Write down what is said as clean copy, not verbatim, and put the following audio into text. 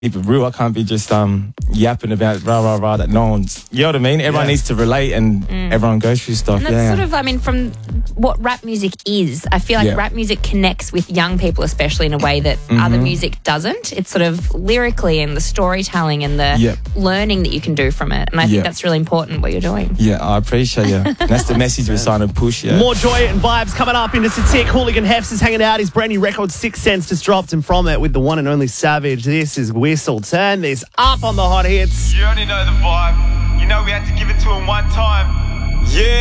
keep it real. I can't be just yapping about rah that no one's. You know what I mean? Everyone needs to relate, and everyone goes through stuff. And that's sort of, from what rap music is, I feel like rap music connects with young people, especially in a way that other music doesn't. It's sort of lyrically and the storytelling and the learning that you can do from it. And I think that's really important what you're doing. Yeah, I appreciate it. That's the message we're trying to push. Yeah. More joy and vibes coming up into Tick. Hooligan Hefs is hanging out. His brand new record, 6 Cents, just dropped, and from it with the one and only Savage. This is Whistle. Turn this up on the hot hits. You already know the vibe. You know we had to give it to him one time. Yeah.